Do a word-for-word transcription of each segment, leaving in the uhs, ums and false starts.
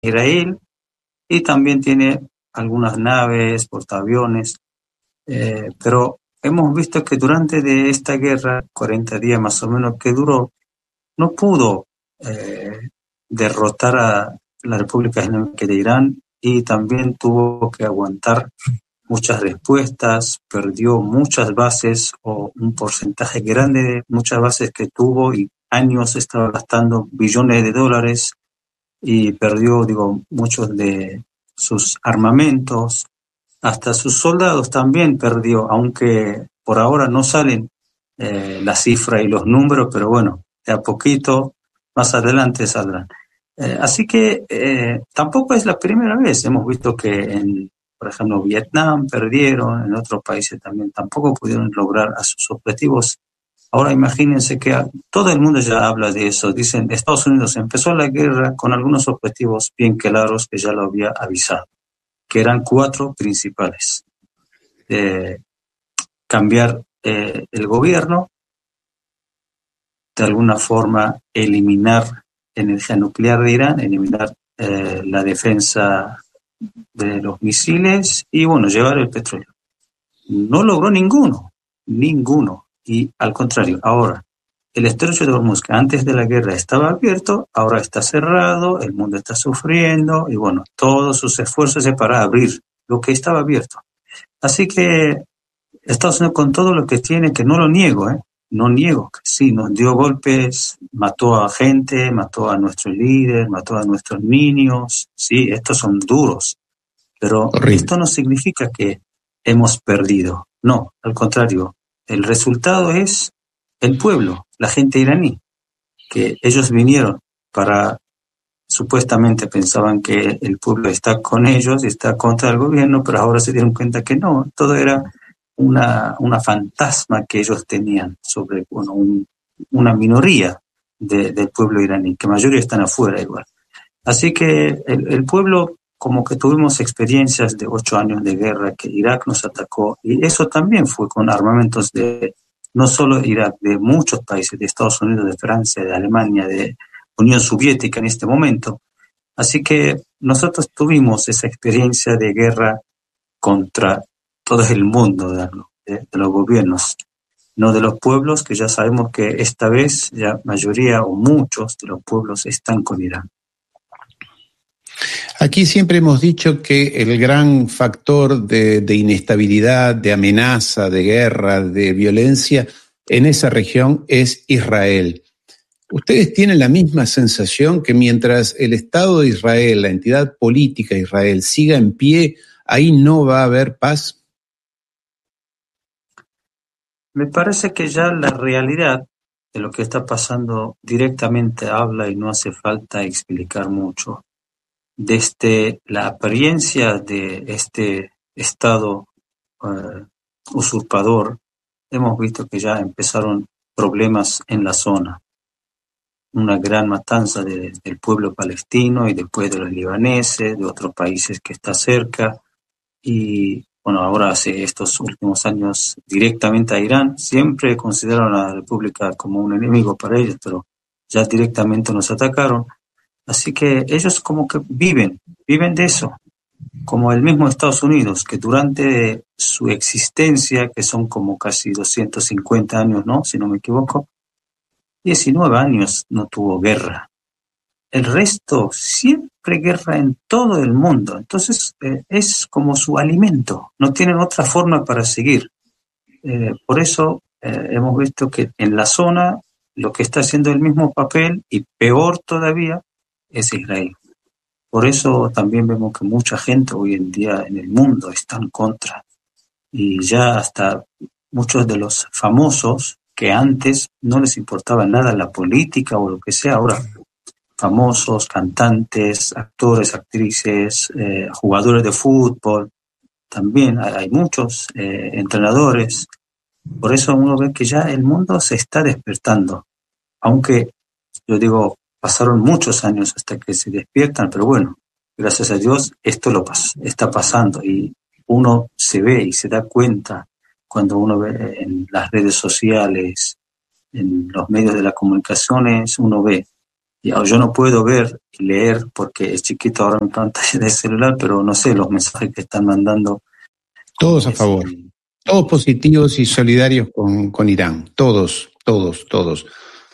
Israel, y también tiene algunas naves, portaaviones, eh, pero hemos visto que durante de esta guerra, cuarenta días más o menos que duró, no pudo eh, derrotar a la República Islámica de Irán y también tuvo que aguantar muchas respuestas, perdió muchas bases o un porcentaje grande de muchas bases que tuvo y años estaba gastando billones de dólares y perdió, digo, muchos de sus armamentos, hasta sus soldados también perdió, aunque por ahora no salen eh, la cifra y los números, pero bueno, de a poquito más adelante saldrán. Eh, así que eh, tampoco es la primera vez, hemos visto que en, por ejemplo, Vietnam perdieron, en otros países también tampoco pudieron lograr a sus objetivos. Ahora imagínense que todo el mundo ya habla de eso. Dicen, Estados Unidos empezó la guerra con algunos objetivos bien claros que ya lo había avisado, que eran cuatro principales. Eh, cambiar eh, el gobierno, de alguna forma eliminar energía nuclear de Irán, eliminar eh, la defensa de los misiles y, bueno, llevar el petróleo. No logró ninguno, ninguno. Y al contrario, ahora, el estrecho de Hormuz, que antes de la guerra estaba abierto, ahora está cerrado, el mundo está sufriendo y, bueno, todos sus esfuerzos es para abrir lo que estaba abierto. Así que Estados Unidos, con todo lo que tiene, que no lo niego, ¿eh? No niego, que sí, nos dio golpes, mató a gente, mató a nuestros líderes, mató a nuestros niños, sí, estos son duros, pero Horrible. Esto no significa que hemos perdido, no, al contrario, el resultado es el pueblo, la gente iraní, que ellos vinieron para, supuestamente pensaban que el pueblo está con ellos y está contra el gobierno, pero ahora se dieron cuenta que no, todo era una, una fantasma que ellos tenían sobre, bueno, un, una minoría de, del pueblo iraní, que mayoría están afuera igual. Así que el, el pueblo, como que tuvimos experiencias de ocho años de guerra, que Irak nos atacó, y eso también fue con armamentos de, no solo Irak, de muchos países, de Estados Unidos, de Francia, de Alemania, de Unión Soviética en este momento. Así que nosotros tuvimos esa experiencia de guerra contra todo el mundo, de, de, de los gobiernos, no de los pueblos, que ya sabemos que esta vez la mayoría o muchos de los pueblos están con Irán. Aquí siempre hemos dicho que el gran factor de, de inestabilidad, de amenaza, de guerra, de violencia en esa región es Israel. ¿Ustedes tienen la misma sensación que mientras el Estado de Israel, la entidad política de Israel, siga en pie, ahí no va a haber paz? Me parece que ya la realidad de lo que está pasando directamente habla y no hace falta explicar mucho. Desde la apariencia de este Estado uh, usurpador, hemos visto que ya empezaron problemas en la zona. Una gran matanza de, del pueblo palestino y después de los libaneses, de otros países que está cerca. Y bueno, ahora hace estos últimos años directamente a Irán. Siempre consideraron a la República como un enemigo para ellos, pero ya directamente nos atacaron. Así que ellos como que viven, viven de eso, como el mismo Estados Unidos, que durante su existencia, que son como casi doscientos cincuenta años, ¿no? Si no me equivoco, diecinueve años no tuvo guerra. El resto, siempre guerra en todo el mundo. Entonces, eh, es como su alimento. No tienen otra forma para seguir. Eh, por eso eh, hemos visto que en la zona lo que está haciendo el mismo papel, y peor todavía, es Israel. Por eso también vemos que mucha gente hoy en día en el mundo está en contra. Y ya hasta muchos de los famosos que antes no les importaba nada la política o lo que sea, ahora famosos, cantantes, actores, actrices, eh, jugadores de fútbol, también hay, hay muchos eh, entrenadores. Por eso uno ve que ya el mundo se está despertando, aunque yo digo, pasaron muchos años hasta que se despiertan, pero bueno, gracias a Dios esto lo pas- está pasando y uno se ve y se da cuenta cuando uno ve en las redes sociales, en los medios de las comunicaciones, uno ve Y yo no puedo ver y leer porque es chiquito ahora mi pantalla de celular, pero no sé los mensajes que están mandando. Todos a favor, el... todos positivos y solidarios con, con Irán, todos, todos, todos.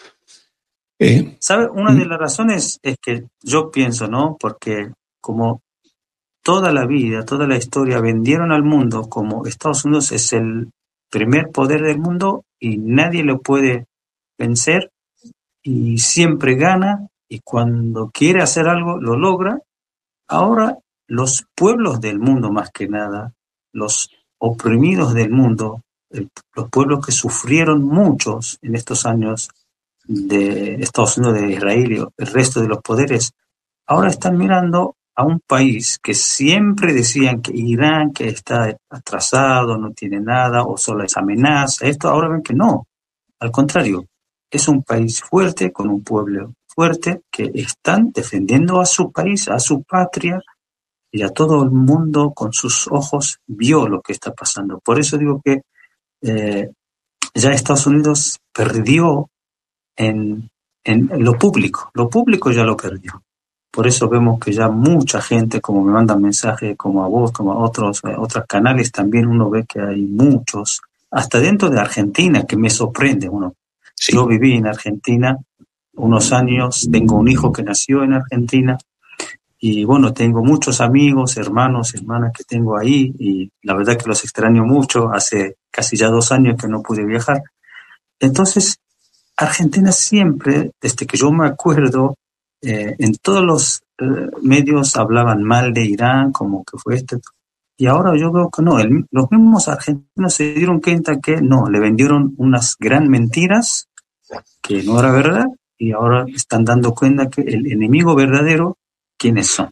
Eh, ¿Sabe? Una de las razones es que yo pienso, ¿no? Porque como toda la vida, toda la historia vendieron al mundo como Estados Unidos es el primer poder del mundo y nadie lo puede vencer y siempre gana y cuando quiere hacer algo lo logra. Ahora los pueblos del mundo más que nada, los oprimidos del mundo, el, los pueblos que sufrieron muchos en estos años de Estados Unidos, de Israel y el resto de los poderes, ahora están mirando a un país que siempre decían que Irán, que está atrasado, no tiene nada, o solo es amenaza, esto ahora ven que no, al contrario, es un país fuerte, con un pueblo fuerte, que están defendiendo a su país, a su patria, y a todo el mundo con sus ojos vio lo que está pasando. Por eso digo que eh, ya Estados Unidos perdió en, en lo público, lo público ya lo perdió. Por eso vemos que ya mucha gente, como me mandan mensajes, como a vos, como a otros, a otros canales, también uno ve que hay muchos, hasta dentro de Argentina, que me sorprende uno. Sí. Yo viví en Argentina unos años, tengo un hijo que nació en Argentina, y bueno, tengo muchos amigos, hermanos, hermanas que tengo ahí, y la verdad que los extraño mucho, hace casi ya dos años que no pude viajar. Entonces, Argentina siempre, desde que yo me acuerdo, Eh, en todos los eh, medios hablaban mal de Irán, como que fue esto, y ahora yo veo que no, el, los mismos argentinos se dieron cuenta que no, le vendieron unas gran mentiras, que no era verdad, y ahora están dando cuenta que el enemigo verdadero, ¿quiénes son?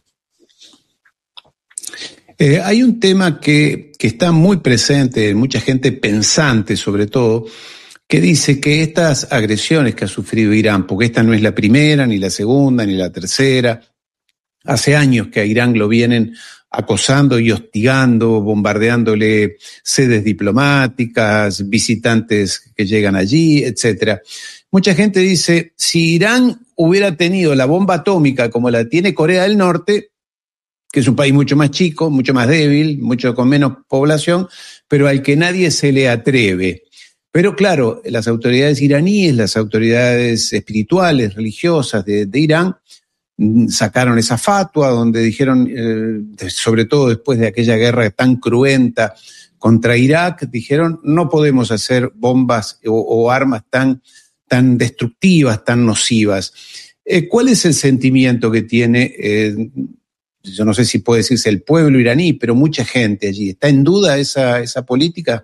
Eh, hay un tema que, que está muy presente, mucha gente pensante sobre todo, que dice que estas agresiones que ha sufrido Irán, porque esta no es la primera, ni la segunda, ni la tercera, hace años que a Irán lo vienen acosando y hostigando, bombardeándole sedes diplomáticas, visitantes que llegan allí, etcétera. Mucha gente dice, si Irán hubiera tenido la bomba atómica como la tiene Corea del Norte, que es un país mucho más chico, mucho más débil, mucho con menos población, pero al que nadie se le atreve. Pero claro, las autoridades iraníes, las autoridades espirituales, religiosas de, de Irán, sacaron esa fatua donde dijeron, eh, sobre todo después de aquella guerra tan cruenta contra Irak, dijeron no podemos hacer bombas o, o armas tan, tan destructivas, tan nocivas. Eh, ¿Cuál es el sentimiento que tiene, eh, yo no sé si puede decirse el pueblo iraní, pero mucha gente allí? ¿Está en duda esa, esa política?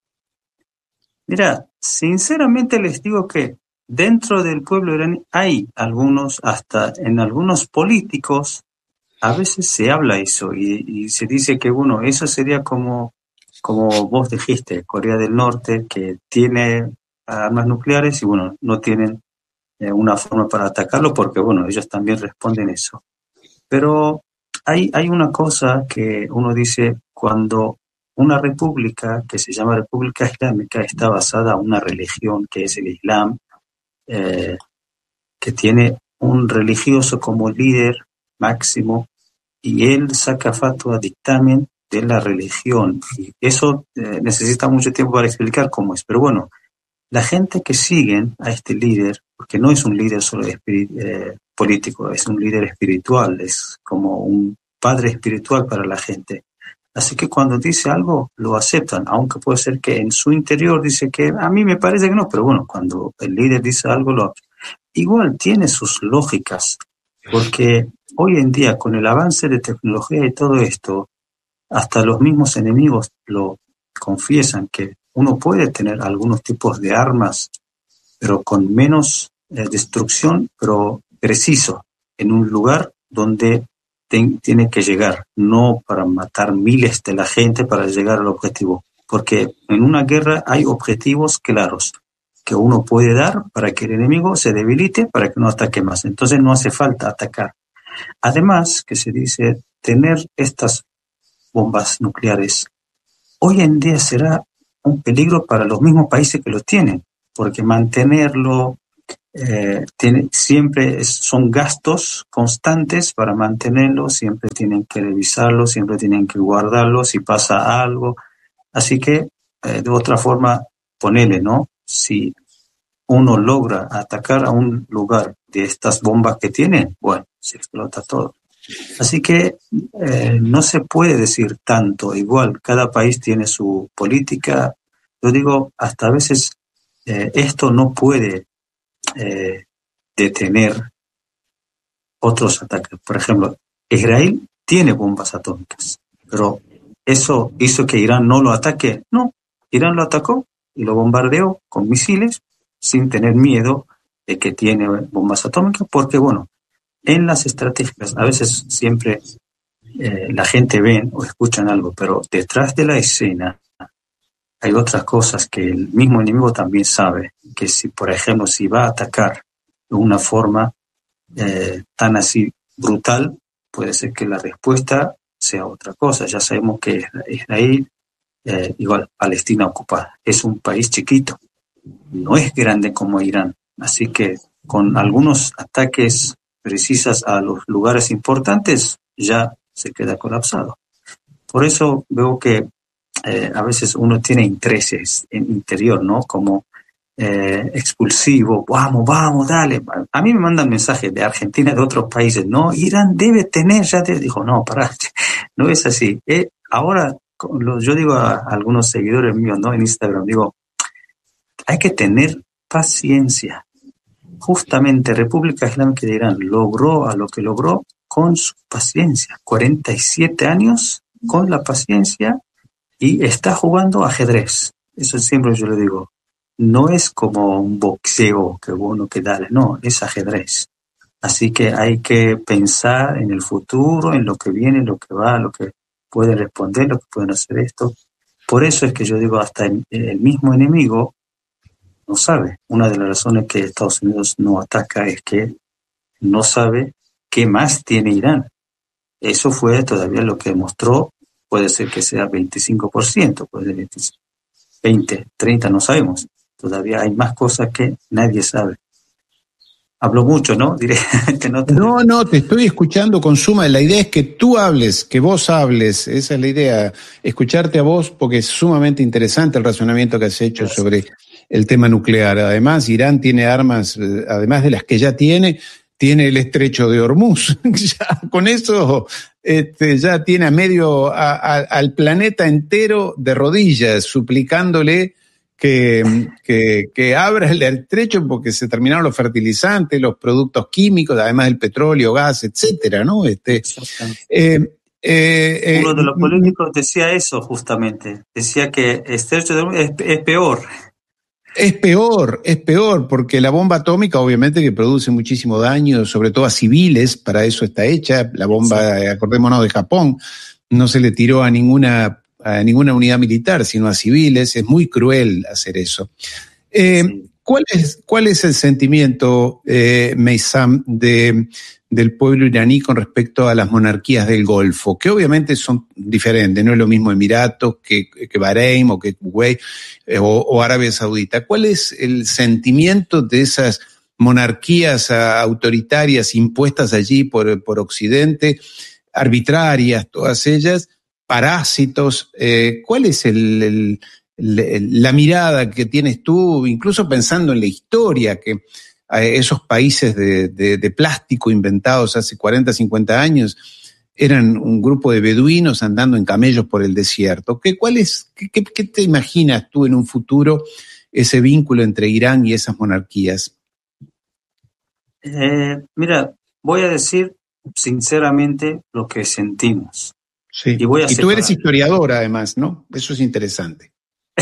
Mira, sinceramente les digo que dentro del pueblo iraní hay algunos, hasta en algunos políticos, a veces se habla eso y, y se dice que, bueno, eso sería como, como vos dijiste, Corea del Norte, que tiene armas nucleares y, bueno, no tienen eh, una forma para atacarlo porque, bueno, ellos también responden eso. Pero hay, hay una cosa que uno dice cuando una república que se llama República Islámica está basada en una religión que es el Islam, eh, que tiene un religioso como líder máximo y él saca fatwa, dictamen de la religión. Y eso eh, necesita mucho tiempo para explicar cómo es. Pero bueno, la gente que siguen a este líder, porque no es un líder solo espirit- eh, político, es un líder espiritual, es como un padre espiritual para la gente. Así que cuando dice algo, lo aceptan, aunque puede ser que en su interior dice que a mí me parece que no, pero bueno, cuando el líder dice algo, lo igual tiene sus lógicas, porque hoy en día con el avance de tecnología y todo esto, hasta los mismos enemigos lo confiesan que uno puede tener algunos tipos de armas, pero con menos eh, destrucción, pero preciso, en un lugar donde ten, tiene que llegar, no para matar miles de la gente para llegar al objetivo, porque en una guerra hay objetivos claros que uno puede dar para que el enemigo se debilite, para que no ataque más. Entonces no hace falta atacar. Además, que se dice, tener estas bombas nucleares hoy en día será un peligro para los mismos países que lo tienen, porque mantenerlo, eh, tiene, siempre es, son gastos constantes para mantenerlo, siempre tienen que revisarlo, siempre tienen que guardarlo si pasa algo. Así que, eh, de otra forma, ponele, ¿no? Si uno logra atacar a un lugar de estas bombas que tienen, bueno, se explota todo. Así que eh, no se puede decir tanto. Igual, cada país tiene su política. Yo digo, hasta a veces eh, esto no puede eh, detener otros ataques. Por ejemplo, Israel tiene bombas atómicas, pero ¿eso hizo que Irán no lo ataque? No, Irán lo atacó y lo bombardeó con misiles sin tener miedo de que tiene bombas atómicas, porque bueno, en las estrategias a veces siempre eh, la gente ve o escuchan algo, pero detrás de la escena hay otras cosas que el mismo enemigo también sabe, que si, por ejemplo, si va a atacar de una forma eh, tan así brutal, puede ser que la respuesta sea otra cosa. Ya sabemos que Israel, eh, igual Palestina ocupada, es un país chiquito, no es grande como Irán, así que con algunos ataques precisos a los lugares importantes ya se queda colapsado. Por eso veo que eh, a veces uno tiene intereses en interior, ¿no? Como eh, expulsivo, vamos, vamos, dale. A mí me mandan mensajes de Argentina, de otros países, no, Irán debe tener, ya te dijo, no, pará, no es así. Eh, ahora, yo digo a algunos seguidores míos, ¿no? En Instagram, digo, hay que tener paciencia. Justamente República Islámica de Irán logró a lo que logró con su paciencia, cuarenta y siete años con la paciencia, y está jugando ajedrez. Eso siempre yo le digo, no es como un boxeo que bueno que dale, no, es ajedrez. Así que hay que pensar en el futuro, en lo que viene, en lo que va, lo que puede responder, lo que pueden hacer esto. Por eso es que yo digo, hasta el, el mismo enemigo no sabe. Una de las razones que Estados Unidos no ataca es que no sabe qué más tiene Irán. Eso fue todavía lo que mostró. Puede ser que sea veinticinco por ciento, puede ser veinte, treinta, no sabemos. Todavía hay más cosas que nadie sabe. Hablo mucho, ¿no? Directamente no te... No, no, te estoy escuchando con suma. La idea es que tú hables, que vos hables. Esa es la idea, escucharte a vos, porque es sumamente interesante el razonamiento que has hecho Gracias. Sobre el tema nuclear. Además, Irán tiene armas, además de las que ya tiene, tiene el estrecho de Hormuz. Ya, con eso este, ya tiene a medio, a, a, al planeta entero de rodillas, suplicándole que, que, que abra el estrecho porque se terminaron los fertilizantes, los productos químicos, además del petróleo, gas, etcétera, ¿no? Este, eh, eh, Uno de los políticos decía eso justamente, decía que estrecho de Hormuz es, es peor. Es peor, es peor, porque la bomba atómica obviamente que produce muchísimo daño, sobre todo a civiles, para eso está hecha. La bomba, sí. Acordémonos de Japón, no se le tiró a ninguna, a ninguna unidad militar, sino a civiles. Es muy cruel hacer eso. Eh, sí. ¿cuál es, cuál es el sentimiento, eh, Meysam, de, del pueblo iraní con respecto a las monarquías del Golfo? Que obviamente son diferentes, no es lo mismo Emiratos que, que Bahrein o que Kuwait eh, o, o Arabia Saudita. ¿Cuál es el sentimiento de esas monarquías autoritarias impuestas allí por, por Occidente, arbitrarias, todas ellas, parásitos? Eh, ¿Cuál es el, el la mirada que tienes tú, incluso pensando en la historia, que esos países de, de, de plástico inventados hace cuarenta, cincuenta años eran un grupo de beduinos andando en camellos por el desierto? ¿Qué, cuál es, qué, qué te imaginas tú en un futuro ese vínculo entre Irán y esas monarquías? Eh, mira, voy a decir sinceramente lo que sentimos. Sí. Y, voy a y tú eres historiadora además, ¿no? Eso es interesante.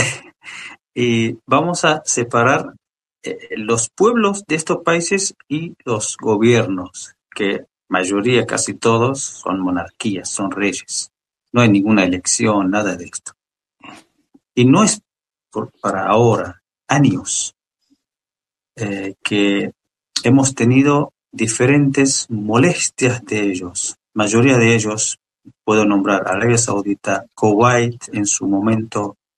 Y vamos a separar eh, los pueblos de estos países y los gobiernos, que mayoría, casi todos, son monarquías, son reyes. No hay ninguna elección, nada de esto. Y no es por, para ahora, años, eh, que hemos tenido diferentes molestias de ellos. Mayoría de ellos, puedo nombrar Arabia Saudita, Kuwait en su momento,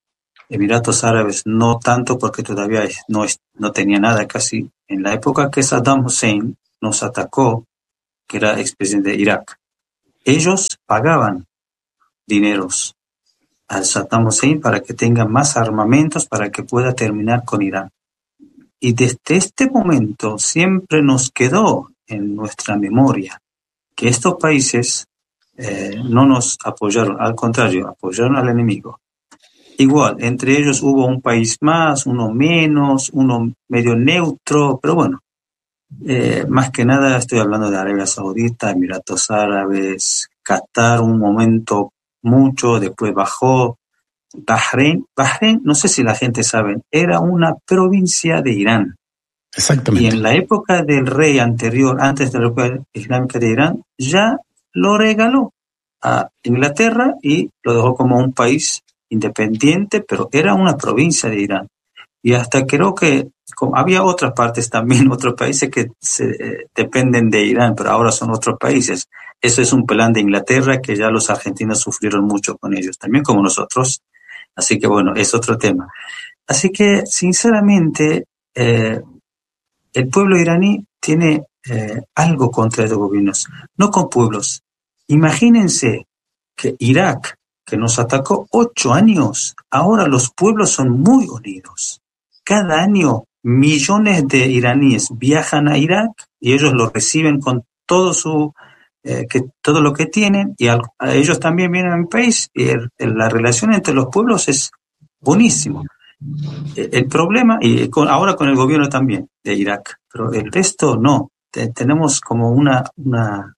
Emiratos Árabes no tanto porque todavía no, no tenía nada casi. En la época que Saddam Hussein nos atacó, que era expresidente de Irak, ellos pagaban dineros al Saddam Hussein para que tenga más armamentos para que pueda terminar con Irán. Y desde este momento siempre nos quedó en nuestra memoria que estos países eh, no nos apoyaron, al contrario, apoyaron al enemigo. Igual, entre ellos hubo un país más, uno menos, uno medio neutro, pero bueno, eh, más que nada estoy hablando de Arabia Saudita, Emiratos Árabes, Qatar un momento mucho, después bajó, Bahrein, Bahrein, no sé si la gente sabe, era una provincia de Irán. Exactamente. Y en la época del rey anterior, antes de la República Islámica de Irán, ya lo regaló a Inglaterra y lo dejó como un país independiente, pero era una provincia de Irán. Y hasta creo que como, había otras partes también, otros países que se, eh, dependen de Irán, pero ahora son otros países. Eso es un plan de Inglaterra que ya los argentinos sufrieron mucho con ellos, también como nosotros. Así que bueno, es otro tema. Así que, sinceramente, eh, el pueblo iraní tiene eh, algo contra los gobiernos, no con pueblos. Imagínense que Irak, que nos atacó ocho años, ahora los pueblos son muy unidos. Cada año millones de iraníes viajan a Irak y ellos lo reciben con todo su eh, que todo lo que tienen y al, a ellos también vienen a mi país y el, el, la relación entre los pueblos es buenísimo. El, el problema, y con, ahora con el gobierno también de Irak, pero el resto no. Te, tenemos como una, una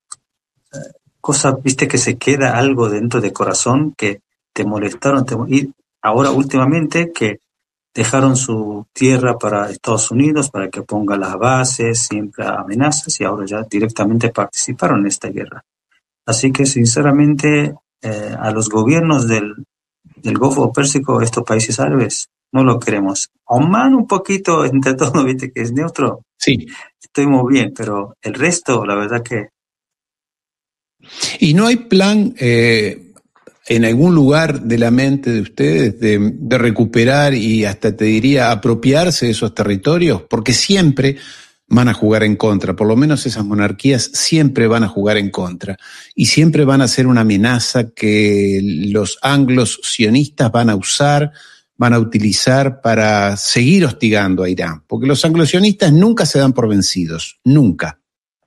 cosa, viste, que se queda algo dentro del corazón que te molestaron. Te, y ahora últimamente que dejaron su tierra para Estados Unidos para que ponga las bases, siempre amenazas, y ahora ya directamente participaron en esta guerra. Así que sinceramente eh, a los gobiernos del, del Golfo Pérsico, estos países árabes, no lo queremos. Oman un poquito entre todo, viste, que es neutro. Sí. Estoy muy bien, pero el resto, la verdad que... ¿Y no hay plan eh, en algún lugar de la mente de ustedes de, de recuperar y hasta te diría apropiarse de esos territorios? Porque siempre van a jugar en contra, por lo menos esas monarquías siempre van a jugar en contra y siempre van a ser una amenaza que los anglos sionistas van a usar, van a utilizar para seguir hostigando a Irán, porque los anglo-sionistas nunca se dan por vencidos, nunca.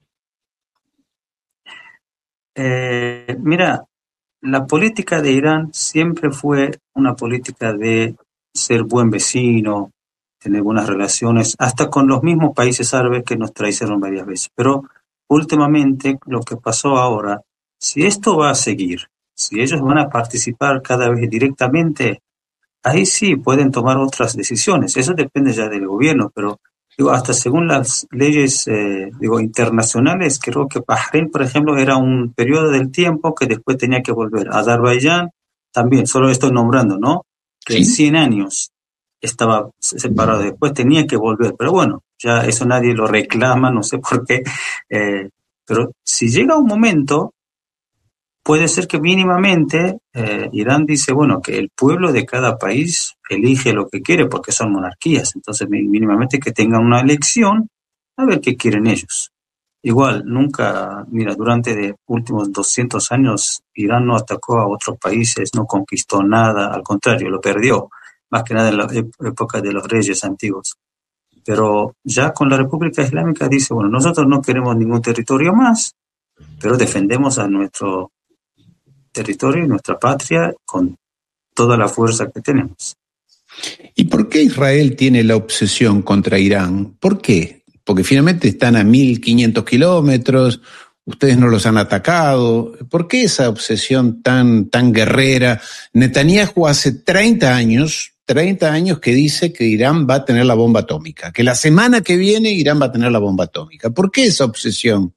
Eh, mira, la política de Irán siempre fue una política de ser buen vecino, tener buenas relaciones, hasta con los mismos países árabes que nos traicionaron varias veces. Pero últimamente, lo que pasó ahora, si esto va a seguir, si ellos van a participar cada vez directamente, ahí sí pueden tomar otras decisiones. Eso depende ya del gobierno, pero digo, hasta según las leyes eh, digo, internacionales, creo que Bahrein, por ejemplo, era un periodo del tiempo que después tenía que volver. Azerbaiyán también, solo estoy nombrando, ¿no? Que Sí. cien años estaba separado, después tenía que volver, pero bueno, ya eso nadie lo reclama, no sé por qué, eh, pero si llega un momento, puede ser que mínimamente eh, Irán dice, bueno, que el pueblo de cada país elige lo que quiere porque son monarquías, entonces mínimamente que tengan una elección a ver qué quieren ellos. Igual, nunca, mira, durante los últimos doscientos años Irán no atacó a otros países, no conquistó nada, al contrario, lo perdió, más que nada en la época de los reyes antiguos. Pero ya con la República Islámica dice, bueno, nosotros no queremos ningún territorio más, pero defendemos a nuestro territorio y nuestra patria con toda la fuerza que tenemos. ¿Y por qué Israel tiene la obsesión contra Irán? ¿Por qué? Porque finalmente están a mil quinientos kilómetros, ustedes no los han atacado. ¿Por qué esa obsesión tan, tan guerrera? Netanyahu hace treinta años, treinta años que dice que Irán va a tener la bomba atómica, que la semana que viene Irán va a tener la bomba atómica. ¿Por qué esa obsesión?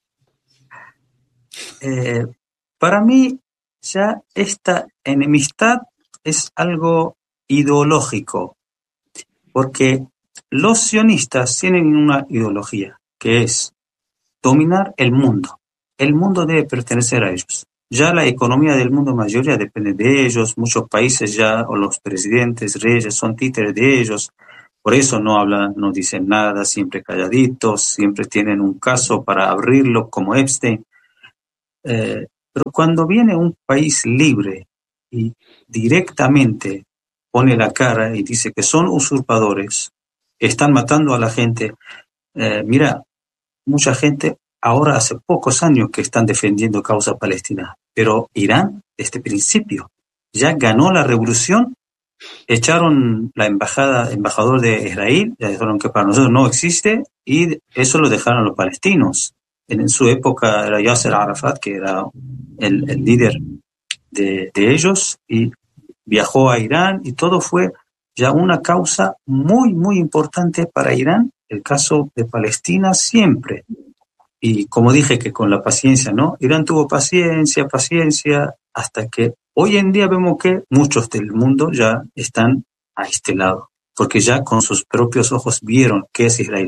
Eh, para mí, ya esta enemistad es algo ideológico, porque los sionistas tienen una ideología que es dominar el mundo. El mundo debe pertenecer a ellos. Ya la economía del mundo mayoría depende de ellos, muchos países ya, o los presidentes, reyes, son títeres de ellos, por eso no hablan, no dicen nada, siempre calladitos, siempre tienen un caso para abrirlo como Epstein. Eh, pero cuando viene un país libre y directamente pone la cara y dice que son usurpadores, que están matando a la gente, eh, mira, mucha gente ahora hace pocos años que están defendiendo causa palestina, pero Irán desde el principio ya ganó la revolución, echaron la embajada, embajador de Israel, ya dijeron que para nosotros no existe y eso lo dejaron a los palestinos. En su época era Yasser Arafat, que era el, el líder de, de ellos, y viajó a Irán y todo fue ya una causa muy, muy importante para Irán, el caso de Palestina siempre. Y como dije que con la paciencia, ¿no? Irán tuvo paciencia, paciencia, hasta que hoy en día vemos que muchos del mundo ya están a este lado, porque ya con sus propios ojos vieron qué es Israel.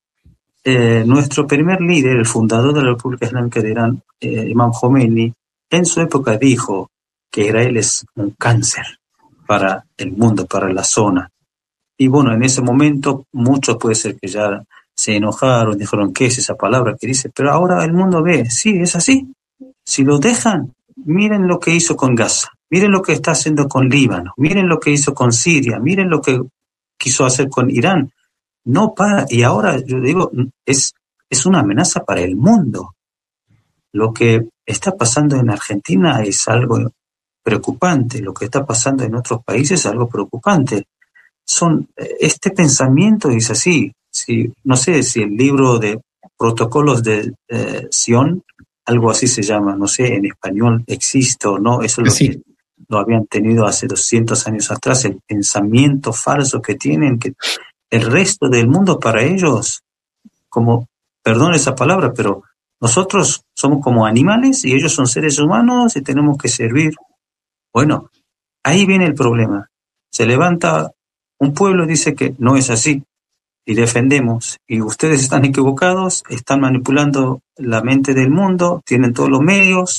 Eh, nuestro primer líder, el fundador de la República Islámica de Irán, eh, Imam Khomeini, en su época dijo que Israel es un cáncer para el mundo, para la zona. Y bueno, en ese momento muchos puede ser que ya se enojaron, dijeron, ¿qué es esa palabra que dice? Pero ahora el mundo ve, sí, es así. Si lo dejan, miren lo que hizo con Gaza, miren lo que está haciendo con Líbano, miren lo que hizo con Siria, miren lo que quiso hacer con Irán. No para, y ahora yo digo, es, es una amenaza para el mundo. Lo que está pasando en Argentina es algo preocupante, lo que está pasando en otros países es algo preocupante. Son, este pensamiento es así. Si, no sé si el libro de protocolos de eh, Sion, algo así se llama, no sé, en español existe o no, eso es lo sí. que lo habían tenido hace doscientos años atrás, el pensamiento falso que tienen, que el resto del mundo para ellos, como, perdón esa palabra, pero nosotros somos como animales y ellos son seres humanos y tenemos que servir. Bueno, ahí viene el problema. Se levanta un pueblo y dice que no es así y defendemos, y ustedes están equivocados, están manipulando la mente del mundo, tienen todos los medios,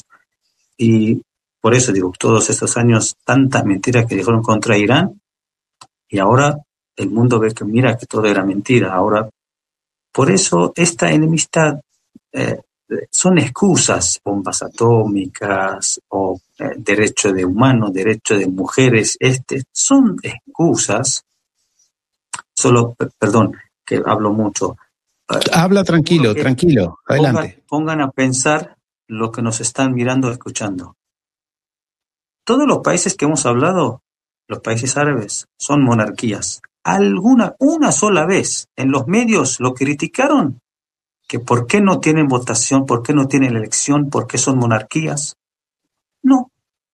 y por eso digo, todos estos años, tantas mentiras que dijeron contra Irán, y ahora el mundo ve que mira que todo era mentira. Ahora, por eso esta enemistad eh, son excusas, bombas atómicas o eh, derecho de humanos, derecho de mujeres, este, son excusas. Solo, perdón, que hablo mucho. Habla tranquilo, tranquilo, adelante. Pongan, pongan a pensar lo que nos están mirando, escuchando. Todos los países que hemos hablado, los países árabes, son monarquías. Alguna, una sola vez, en los medios lo criticaron, que por qué no tienen votación, por qué no tienen elección, por qué son monarquías. No.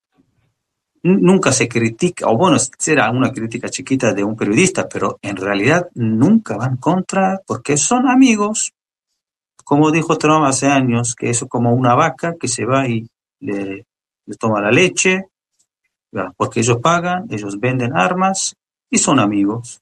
Nunca se critica, o bueno, será una crítica chiquita de un periodista, pero en realidad nunca van contra, porque son amigos. Como dijo Trump hace años, que es como una vaca que se va y le, le toma la leche, porque ellos pagan, ellos venden armas y son amigos.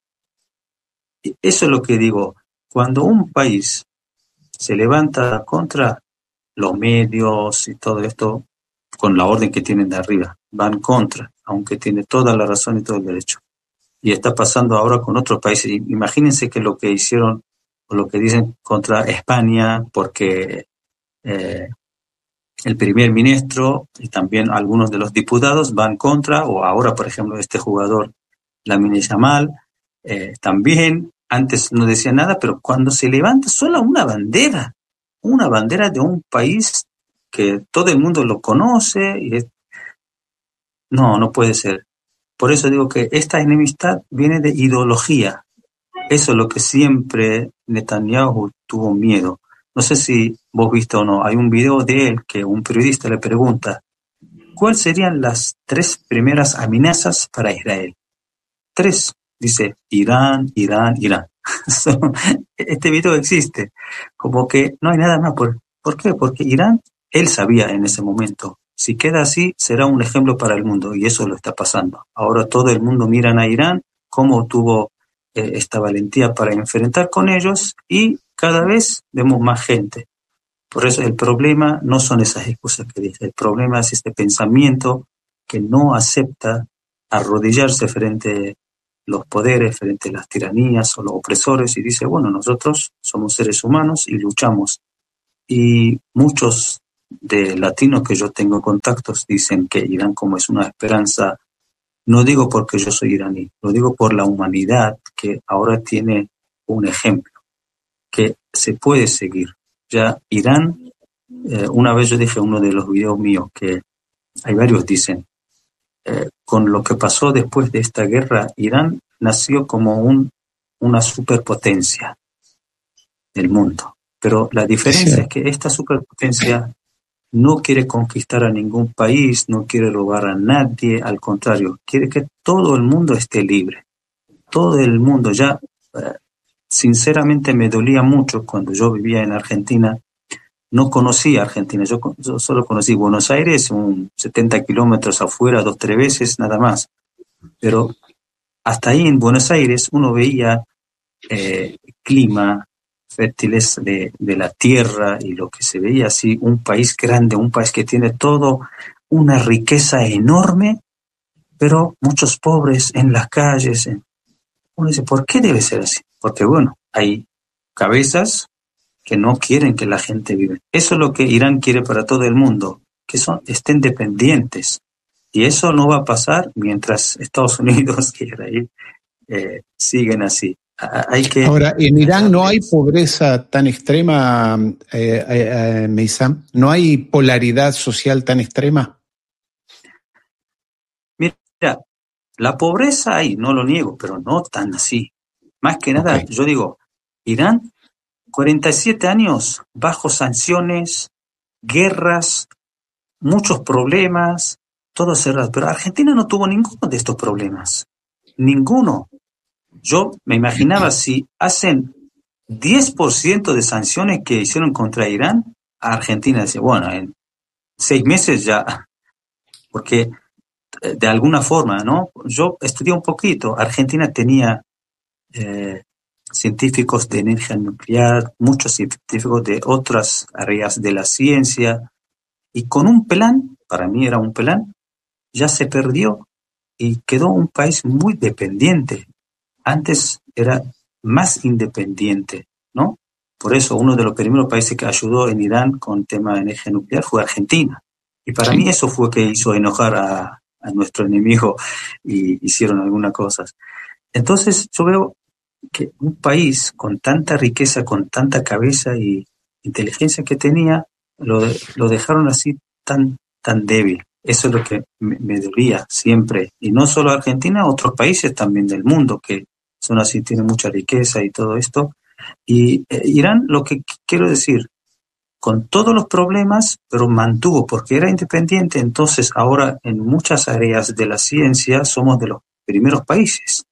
Y eso es lo que digo, cuando un país se levanta contra los medios y todo esto, con la orden que tienen de arriba, van contra, aunque tiene toda la razón y todo el derecho. Y está pasando ahora con otros países. Imagínense que lo que hicieron, o lo que dicen contra España, porque eh, el primer ministro y también algunos de los diputados van contra, o ahora, por ejemplo, este jugador, Lamine Yamal, eh, también, antes no decía nada, pero cuando se levanta solo una bandera, una bandera de un país que todo el mundo lo conoce, y es... no, no puede ser. Por eso digo que esta enemistad viene de ideología. Eso es lo que siempre Netanyahu tuvo miedo. No sé si vos viste o no, hay un video de él que un periodista le pregunta, ¿cuáles serían las tres primeras amenazas para Israel? Tres. Dice, Irán, Irán, Irán. Este video existe. Como que no hay nada más. ¿Por, ¿por qué? Porque Irán, él sabía en ese momento, si queda así, será un ejemplo para el mundo, y eso lo está pasando. Ahora todo el mundo mira a Irán, cómo tuvo eh, esta valentía para enfrentar con ellos, y cada vez vemos más gente. Por eso el problema no son esas excusas que dije, el problema es este pensamiento que no acepta arrodillarse frente a los poderes, frente a las tiranías o los opresores y dice, bueno, nosotros somos seres humanos y luchamos. Y muchos de latinos que yo tengo contactos dicen que Irán como es una esperanza, no digo porque yo soy iraní, lo digo por la humanidad que ahora tiene un ejemplo que se puede seguir. Ya Irán, eh, una vez yo dije en uno de los videos míos que hay varios dicen, eh, con lo que pasó después de esta guerra, Irán nació como un, una superpotencia del mundo. Pero la diferencia sí. es que esta superpotencia no quiere conquistar a ningún país, no quiere robar a nadie, al contrario, quiere que todo el mundo esté libre. Todo el mundo, ya eh, sinceramente me dolía mucho cuando yo vivía en Argentina, no conocía Argentina, yo, yo solo conocí Buenos Aires, un setenta kilómetros afuera, dos, tres veces, nada más. Pero hasta ahí en Buenos Aires uno veía eh, clima, fértiles de, de la tierra y lo que se veía así, un país grande, un país que tiene todo, una riqueza enorme, pero muchos pobres en las calles. Uno dice, ¿por qué debe ser así? Porque bueno, hay cabezas que no quieren que la gente viva. Eso es lo que Irán quiere para todo el mundo, que son, estén dependientes. Y eso no va a pasar mientras Estados Unidos y Israel eh, siguen así. Hay que Ahora, en Irán no hay pobreza tan extrema, eh, eh, eh, Meysam, no hay polaridad social tan extrema. Mira, la pobreza hay, no lo niego, pero no tan así. Más que nada, okay. yo digo, Irán, cuarenta y siete años bajo sanciones, guerras, muchos problemas, todo cerrado. Pero Argentina no tuvo ninguno de estos problemas. Ninguno. Yo me imaginaba si hacen diez por ciento de sanciones que hicieron contra Irán, a Argentina decía, bueno, en seis meses ya, porque de alguna forma, ¿no? Yo estudié un poquito, Argentina tenía eh, científicos de energía nuclear, muchos científicos de otras áreas de la ciencia, y con un plan, para mí era un plan, ya se perdió y quedó un país muy dependiente. Antes era más independiente, ¿no? Por eso uno de los primeros países que ayudó en Irán con el tema de energía nuclear fue Argentina. Y para sí. mí eso fue que hizo enojar a, a nuestro enemigo y hicieron algunas cosas. Entonces yo veo que un país con tanta riqueza, con tanta cabeza y inteligencia que tenía, lo, lo dejaron así tan, tan débil. Eso es lo que me, me dolía siempre. Y no solo Argentina, otros países también del mundo que son así, tienen mucha riqueza y todo esto. Y eh, Irán, lo que quiero decir, con todos los problemas, pero mantuvo, porque era independiente, entonces ahora en muchas áreas de la ciencia somos de los primeros países.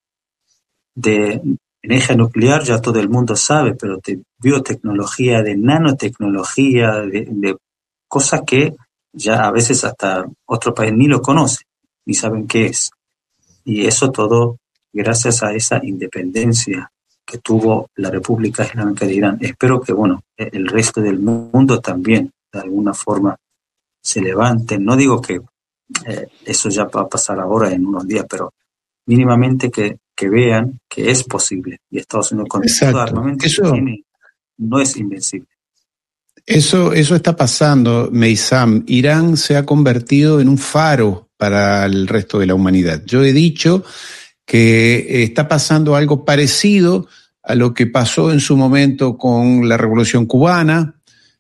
De energía nuclear ya todo el mundo sabe, pero de biotecnología, de nanotecnología, de, de cosas que ya a veces hasta otro país ni lo conoce, ni saben qué es. Y eso todo gracias a esa independencia que tuvo la República Islámica de Irán. Espero que, bueno, el resto del mundo también, de alguna forma, se levante. No digo que eh, eso ya va a pasar ahora en unos días, pero mínimamente que, que vean que es posible. Y Estados Unidos con Exacto. todo armamento eso, que tiene, no es invencible. Eso, eso está pasando, Meysam. Irán se ha convertido en un faro para el resto de la humanidad. Yo he dicho que está pasando algo parecido a lo que pasó en su momento con la Revolución Cubana,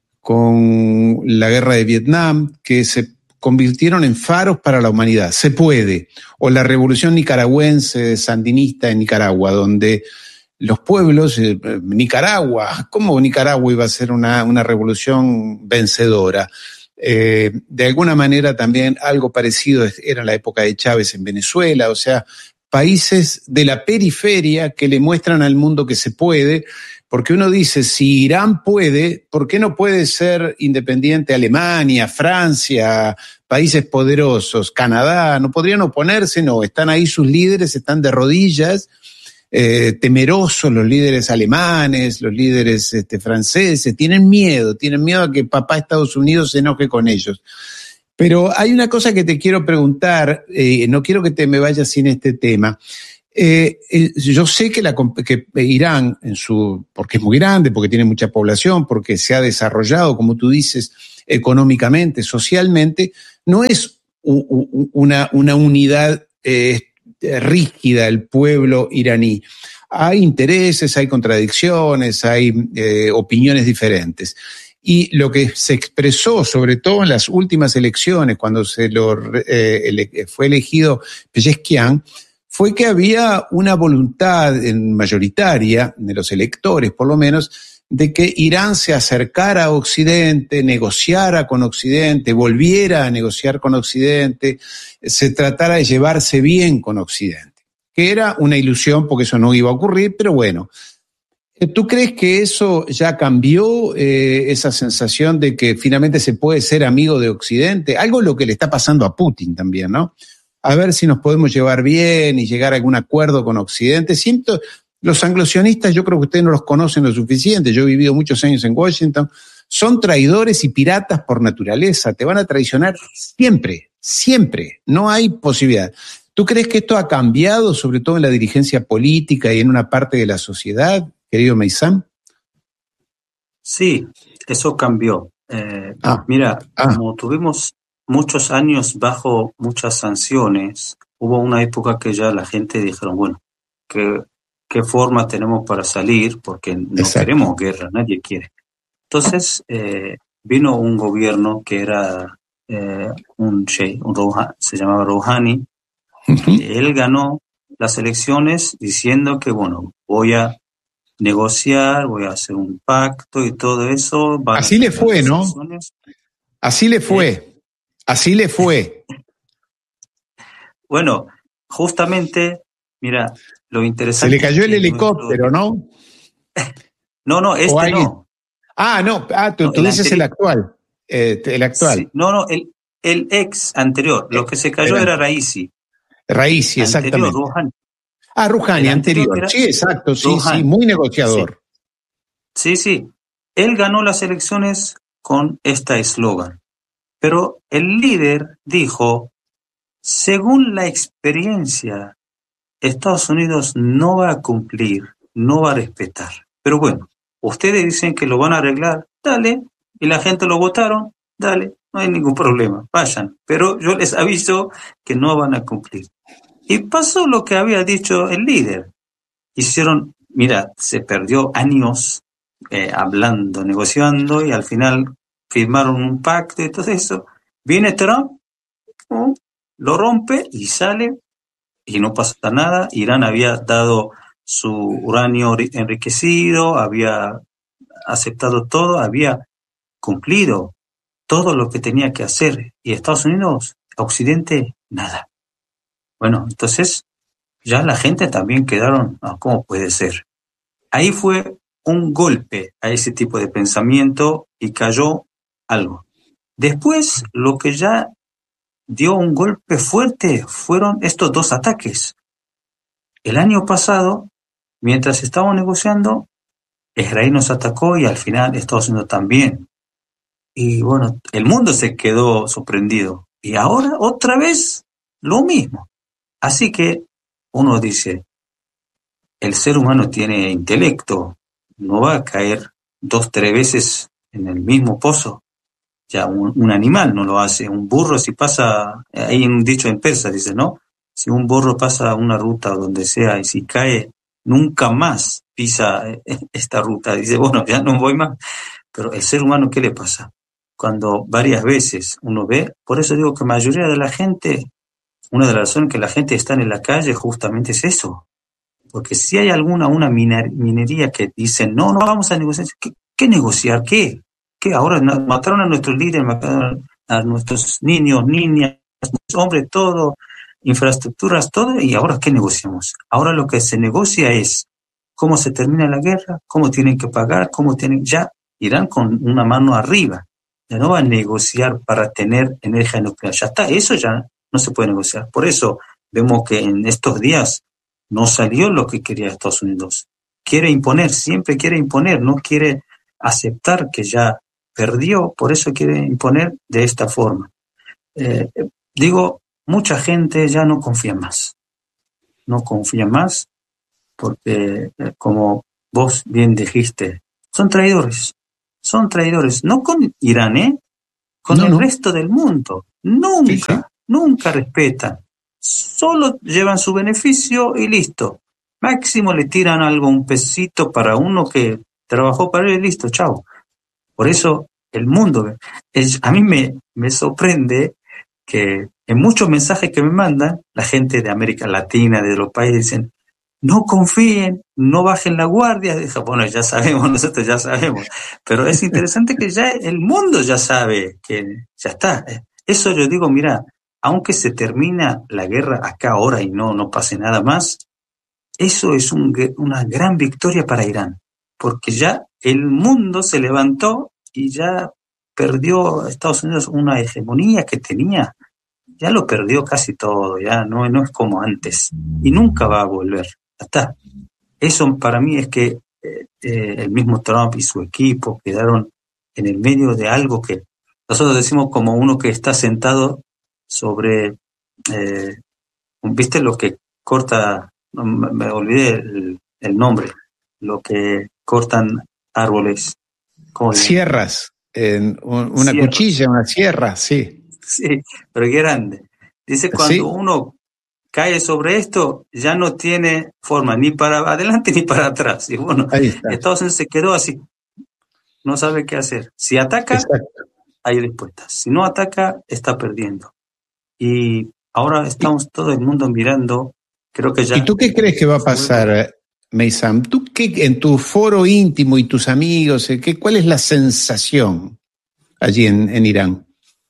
con la Guerra de Vietnam, que se convirtieron en faros para la humanidad. Se puede. O la Revolución Nicaragüense sandinista en Nicaragua, donde los pueblos, eh, Nicaragua, ¿cómo Nicaragua iba a ser una, una revolución vencedora? Eh, de alguna manera también algo parecido era la época de Chávez en Venezuela, o sea, países de la periferia que le muestran al mundo que se puede, porque uno dice, si Irán puede, ¿por qué no puede ser independiente Alemania, Francia, países poderosos, Canadá? ¿No podrían oponerse? No, están ahí sus líderes, están de rodillas, eh, temerosos los líderes alemanes, los líderes este, franceses, tienen miedo, tienen miedo a que papá Estados Unidos se enoje con ellos. Pero hay una cosa que te quiero preguntar, eh, no quiero que te me vayas sin este tema. Eh, eh, yo sé que, la, que Irán, en su, porque es muy grande, porque tiene mucha población, porque se ha desarrollado, como tú dices, económicamente, socialmente, no es u, u, una, una unidad eh, rígida el pueblo iraní. Hay intereses, hay contradicciones, hay eh, opiniones diferentes. Y lo que se expresó, sobre todo en las últimas elecciones, cuando se lo, eh, ele, fue elegido Pezeshkian, fue que había una voluntad mayoritaria de los electores, por lo menos, de que Irán se acercara a Occidente, negociara con Occidente, volviera a negociar con Occidente, se tratara de llevarse bien con Occidente, que era una ilusión porque eso no iba a ocurrir, pero bueno. ¿Tú crees que eso ya cambió, eh, esa sensación de que finalmente se puede ser amigo de Occidente? Algo lo que le está pasando a Putin también, ¿no? A ver si nos podemos llevar bien y llegar a algún acuerdo con Occidente. Siento, los anglosionistas, yo creo que ustedes no los conocen lo suficiente, yo he vivido muchos años en Washington, son traidores y piratas por naturaleza, te van a traicionar siempre, siempre, no hay posibilidad. ¿Tú crees que esto ha cambiado, sobre todo en la dirigencia política y en una parte de la sociedad, querido Meysam? Sí, eso cambió. Eh, ah, mira, ah. como tuvimos muchos años bajo muchas sanciones, hubo una época que ya la gente dijeron, bueno, ¿qué, qué forma tenemos para salir? Porque no Exacto. queremos guerra, nadie quiere. Entonces eh, vino un gobierno que era eh, un sheikh, un Rouhani, se llamaba Rouhani, uh-huh. y él ganó las elecciones diciendo que, bueno, voy a negociar, voy a hacer un pacto y todo eso. Así le fue, ¿no? Así le fue, ¿Eh? así le fue. Bueno, justamente, mira, lo interesante... Se le cayó el helicóptero, nuestro... ¿no? no, no, este no. Ah, no, ah, tú, no, tú dices el actual. Eh, el actual. Sí, no, no, el, el ex anterior. Lo que se cayó era, era Raisi. Raisi, exactamente. Rouhani. Ah, Rouhani, anterior. anterior. Sí, exacto, sí, Rouhani. sí, muy negociador. Sí. sí, sí. Él ganó las elecciones con este eslogan. Pero el líder dijo, según la experiencia, Estados Unidos no va a cumplir, no va a respetar. Pero bueno, ustedes dicen que lo van a arreglar, dale, y la gente lo votaron, dale, no hay ningún problema, vayan. Pero yo les aviso que no van a cumplir. Y pasó lo que había dicho el líder. Hicieron, mira, se perdió años eh, hablando, negociando, y al final firmaron un pacto y todo eso. Viene Trump, ¿no? Lo rompe y sale, y no pasa nada. Irán había dado su uranio enriquecido, había aceptado todo, había cumplido todo lo que tenía que hacer. Y Estados Unidos, Occidente, nada. Bueno, entonces ya la gente también quedaron, oh, ¿cómo puede ser? Ahí fue un golpe a ese tipo de pensamiento y cayó algo. Después, lo que ya dio un golpe fuerte fueron estos dos ataques. El año pasado, mientras estábamos negociando, Israel nos atacó y al final Estados Unidos también. Y bueno, el mundo se quedó sorprendido. Y ahora, otra vez, lo mismo. Así que uno dice, el ser humano tiene intelecto, no va a caer dos, tres veces en el mismo pozo. Ya un, un animal no lo hace, un burro si pasa, hay un dicho en persa, dice, ¿no? Si un burro pasa una ruta donde sea y si cae, nunca más pisa esta ruta, dice, bueno, ya no voy más. Pero el ser humano, ¿qué le pasa? Cuando varias veces uno ve, por eso digo que la mayoría de la gente, una de las razones que la gente está en la calle justamente es eso. Porque si hay alguna una miner, minería que dice, no, no vamos a negociar, ¿qué, qué negociar? ¿Qué? ¿Qué? Ahora mataron a nuestros líderes, mataron a nuestros niños, niñas, hombres, todo, infraestructuras, todo, y ahora ¿qué negociamos? Ahora lo que se negocia es cómo se termina la guerra, cómo tienen que pagar, cómo tienen, ya irán con una mano arriba, ya no van a negociar para tener energía nuclear, ya está, eso ya no se puede negociar. Por eso vemos que en estos días no salió lo que quería Estados Unidos. Quiere imponer, siempre quiere imponer, no quiere aceptar que ya perdió, por eso quiere imponer de esta forma. Eh, digo, mucha gente ya no confía más, no confía más porque, eh, como vos bien dijiste, son traidores, son traidores, no con Irán, ¿eh? Con no, el no. resto del mundo, nunca, Sí, sí. nunca respetan, solo llevan su beneficio y listo. Máximo le tiran algo, un pesito para uno que trabajó para él y listo, chao. Por eso el mundo, es, a mí me, me sorprende que en muchos mensajes que me mandan, la gente de América Latina, de los países, dicen, no confíen, no bajen la guardia. Dijo, bueno, ya sabemos, nosotros ya sabemos. Pero es interesante que ya el mundo ya sabe que ya está. Eso yo digo, mira, aunque se termina la guerra acá ahora y no, no pase nada más, eso es un, una gran victoria para Irán, porque ya el mundo se levantó y ya perdió Estados Unidos una hegemonía que tenía, ya lo perdió casi todo, ya no, no es como antes, y nunca va a volver, ya está. Eso para mí es que eh, eh, el mismo Trump y su equipo quedaron en el medio de algo que nosotros decimos como uno que está sentado sobre, eh, ¿viste lo que corta? No, me, me olvidé el, el nombre, lo que cortan árboles. Sierras, en un, una Sierras. cuchilla, una sierra, sí. Sí, pero qué grande. Dice, cuando sí. uno cae sobre esto, ya no tiene forma ni para adelante ni para atrás. Y bueno, Estados Unidos se quedó así, no sabe qué hacer. Si ataca, exacto, hay respuestas. Si no ataca, está perdiendo. Y ahora estamos todo el mundo mirando. Creo que ya. ¿Y tú qué crees que va a pasar, Meysam? ¿Tú qué, en tu foro íntimo y tus amigos, qué, cuál es la sensación allí en, en Irán?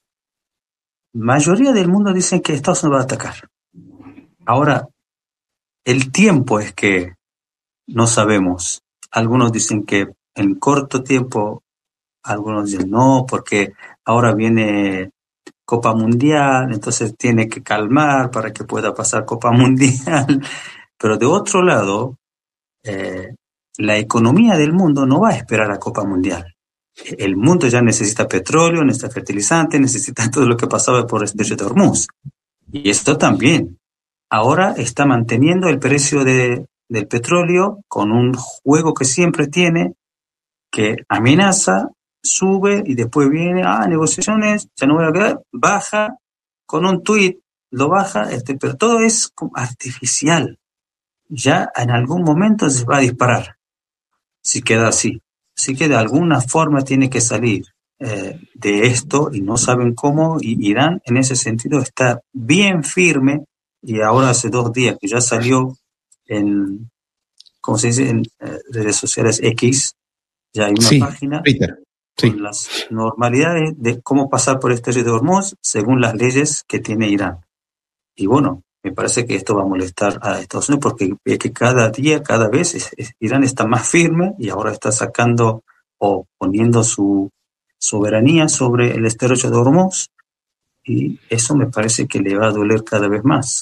Mayoría del mundo dicen que Estados Unidos va a atacar. Ahora, el tiempo es que no sabemos. Algunos dicen que en corto tiempo, algunos dicen no, porque ahora viene Copa Mundial, entonces tiene que calmar para que pueda pasar Copa Mundial. Pero de otro lado, eh, la economía del mundo no va a esperar a Copa Mundial. El mundo ya necesita petróleo, necesita fertilizante, necesita todo lo que pasaba por el Estrecho de Hormuz. Y esto también. Ahora está manteniendo el precio de, del petróleo con un juego que siempre tiene, que amenaza, sube y después viene, ah, negociaciones, ya no voy a quedar, baja, con un tuit lo baja, este, pero todo es artificial. Ya en algún momento se va a disparar, si queda así. Así que de alguna forma tiene que salir eh, de esto y no saben cómo, y Irán en ese sentido está bien firme, y ahora hace dos días que ya salió en, ¿cómo se dice?, en eh, redes sociales X, ya hay una sí, página Peter, con sí. las normalidades de cómo pasar por este Estrecho de Hormuz según las leyes que tiene Irán. Y bueno, me parece que esto va a molestar a Estados Unidos porque es que cada día, cada vez, es, es, Irán está más firme y ahora está sacando o poniendo su soberanía sobre el Estrecho de Hormuz, y eso me parece que le va a doler cada vez más.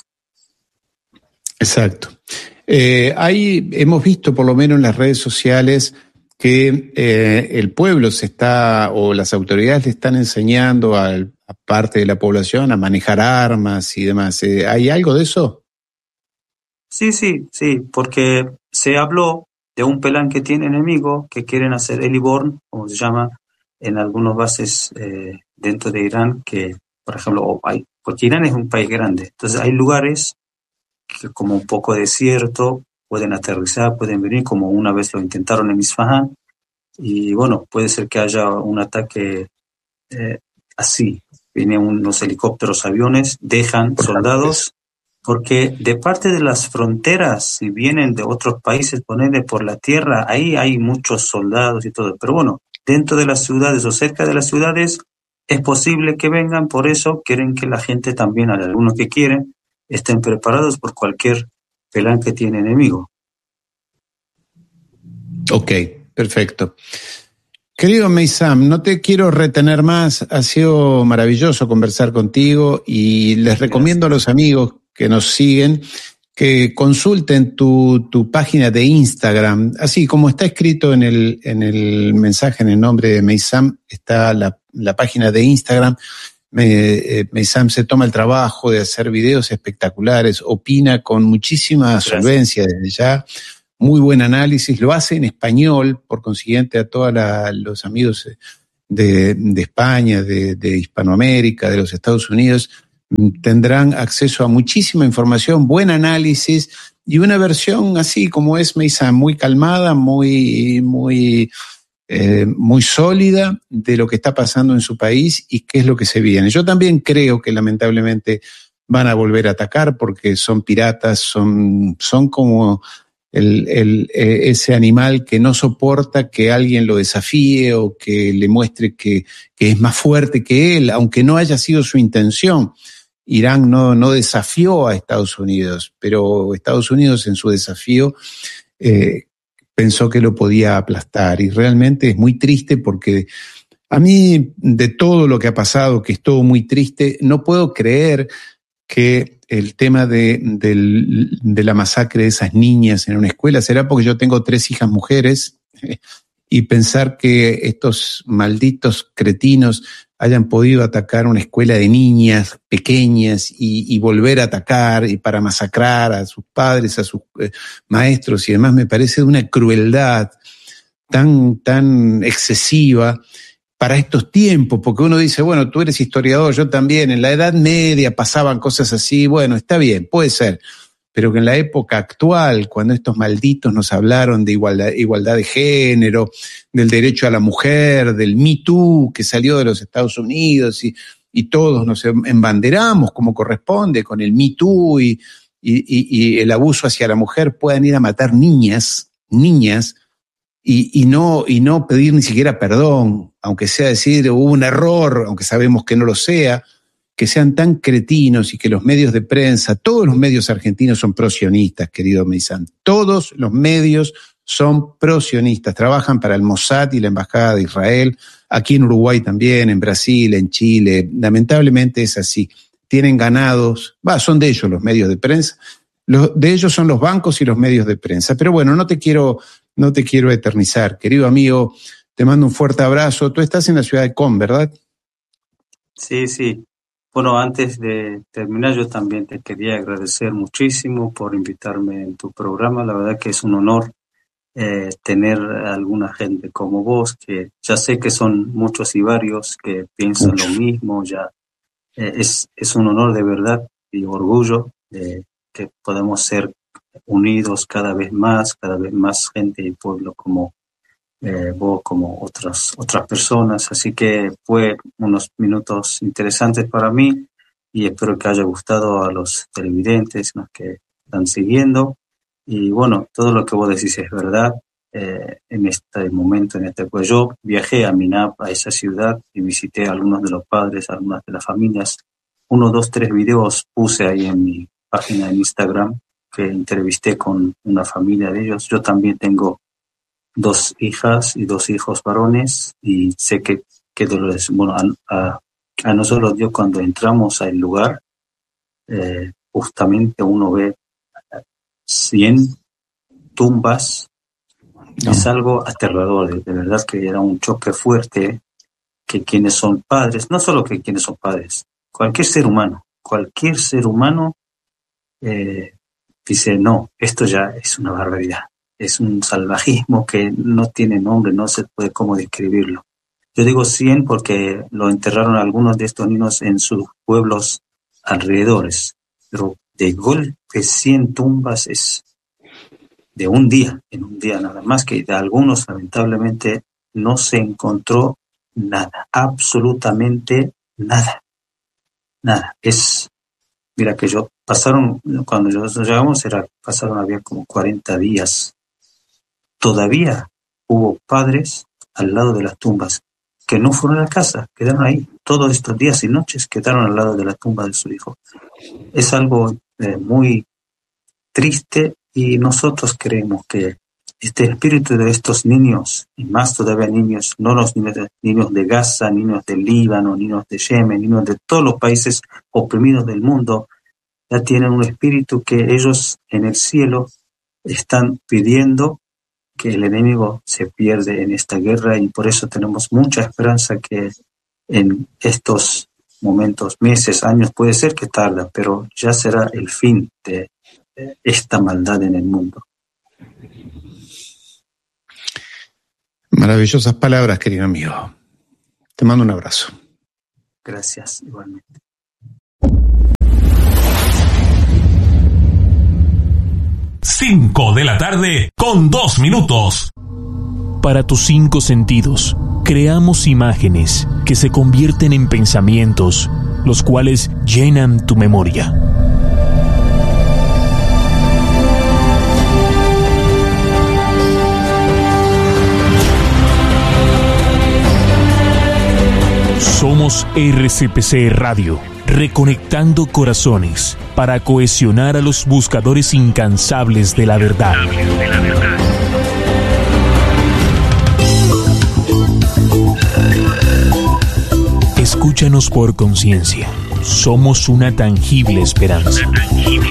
Exacto. Eh, hay, hemos visto por lo menos en las redes sociales que eh, el pueblo se está, o las autoridades le están enseñando a, a parte de la población a manejar armas y demás. Eh, ¿Hay algo de eso? Sí, sí, sí, porque se habló de un plan que tiene enemigo que quieren hacer Eliborn, como se llama, en algunas bases eh, dentro de Irán, que, por ejemplo, hay, porque Irán es un país grande, entonces hay lugares que como un poco desierto, pueden aterrizar, pueden venir, como una vez lo intentaron en Isfahan, y bueno, puede ser que haya un ataque eh, así, vienen unos helicópteros, aviones, dejan soldados, porque de parte de las fronteras, si vienen de otros países, ponerle por la tierra, ahí hay muchos soldados y todo, pero bueno, dentro de las ciudades o cerca de las ciudades, es posible que vengan, por eso quieren que la gente también, hay algunos que quieren, estén preparados por cualquier plan que tiene enemigo. Ok, perfecto. Querido Meysam, no te quiero retener más, ha sido maravilloso conversar contigo y les recomiendo Gracias. a los amigos que nos siguen que consulten tu, tu página de Instagram. Así como está escrito en el, en el mensaje, en el nombre de Meysam, está la, la página de Instagram. Me, Meysam se toma el trabajo de hacer videos espectaculares, opina con muchísima Gracias. solvencia desde ya, muy buen análisis, lo hace en español, por consiguiente a todos los amigos de, de España, de, de Hispanoamérica, de los Estados Unidos, tendrán acceso a muchísima información, buen análisis y una versión así como es Meysam, muy calmada, muy, muy Eh, muy sólida de lo que está pasando en su país y qué es lo que se viene. Yo también creo que lamentablemente van a volver a atacar porque son piratas, son, son como el, el, eh, ese animal que no soporta que alguien lo desafíe o que le muestre que, que es más fuerte que él, aunque no haya sido su intención. Irán no, no desafió a Estados Unidos, pero Estados Unidos en su desafío eh, pensó que lo podía aplastar y realmente es muy triste porque a mí de todo lo que ha pasado, que es todo muy triste, no puedo creer que el tema de, de, de la masacre de esas niñas en una escuela, será porque yo tengo tres hijas mujeres y pensar que estos malditos cretinos hayan podido atacar una escuela de niñas pequeñas y, y volver a atacar y para masacrar a sus padres, a sus eh, maestros y demás, me parece de una crueldad tan, tan excesiva para estos tiempos, porque uno dice, bueno, tú eres historiador, yo también, en la Edad Media pasaban cosas así, bueno, está bien, puede ser, pero que en la época actual, cuando estos malditos nos hablaron de igualdad, igualdad de género, del derecho a la mujer, del Me Too que salió de los Estados Unidos y, y todos nos embanderamos como corresponde con el Me Too y, y, y el abuso hacia la mujer, puedan ir a matar niñas, niñas, y, y, no, y no pedir ni siquiera perdón, aunque sea decir hubo un error, aunque sabemos que no lo sea, que sean tan cretinos y que los medios de prensa, todos los medios argentinos son prosionistas, querido Meysam, todos los medios son prosionistas, trabajan para el Mossad y la Embajada de Israel, aquí en Uruguay también, en Brasil, en Chile, lamentablemente es así, tienen ganados, va, son de ellos los medios de prensa, los, de ellos son los bancos y los medios de prensa, pero bueno, no te quiero, no te quiero eternizar, querido amigo, te mando un fuerte abrazo, tú estás en la ciudad de Qom, ¿verdad? Sí, sí. Bueno, antes de terminar, yo también te quería agradecer muchísimo por invitarme en tu programa. La verdad que es un honor eh, tener a alguna gente como vos, que ya sé que son muchos y varios que piensan Mucho. lo mismo. Ya eh, es, es un honor de verdad y orgullo de que podamos ser unidos cada vez más, cada vez más gente y pueblo como Eh, vos como otras otras personas, así que fue unos minutos interesantes para mí y espero que haya gustado a los televidentes, los que están siguiendo y bueno, todo lo que vos decís es verdad. Eh, en este momento, en este pues yo viajé a Minap, a esa ciudad y visité a algunos de los padres, a algunas de las familias, uno, dos, tres videos puse ahí en mi página en Instagram que entrevisté con una familia de ellos. Yo también tengo dos hijas y dos hijos varones y sé que, que Dolores, bueno, a, a, a nosotros Dios cuando entramos al lugar, eh, justamente uno ve cien tumbas, no. Es algo aterrador, de, de verdad que era un choque fuerte que quienes son padres, no solo que quienes son padres, cualquier ser humano, cualquier ser humano eh, dice, no, esto ya es una barbaridad. Es un salvajismo que no tiene nombre, no se puede cómo describirlo. Yo digo cien porque lo enterraron algunos de estos niños en sus pueblos alrededores, pero de golpe cien tumbas es de un día, en un día nada más, que de algunos lamentablemente no se encontró nada, absolutamente nada, nada. Es, mira que yo, pasaron, cuando nosotros llegamos, era, pasaron, había como cuarenta días. Todavía hubo padres al lado de las tumbas que no fueron a la casa, quedaron ahí. Todos estos días y noches quedaron al lado de la tumba de su hijo. Es algo eh, muy triste y nosotros creemos que este espíritu de estos niños, y más todavía niños, no los niños de, niños de Gaza, niños de Líbano, niños de Yemen, niños de todos los países oprimidos del mundo, ya tienen un espíritu que ellos en el cielo están pidiendo que el enemigo se pierde en esta guerra, y por eso tenemos mucha esperanza que en estos momentos, meses, años, puede ser que tarda, pero ya será el fin de esta maldad en el mundo. Maravillosas palabras, querido amigo. Te mando un abrazo. Gracias, igualmente. Cinco de la tarde con dos minutos. Para tus cinco sentidos, creamos imágenes que se convierten en pensamientos, los cuales llenan tu memoria. Somos R C P C Radio, reconectando corazones para cohesionar a los buscadores incansables de la verdad. Escúchanos por conciencia. Somos una tangible esperanza.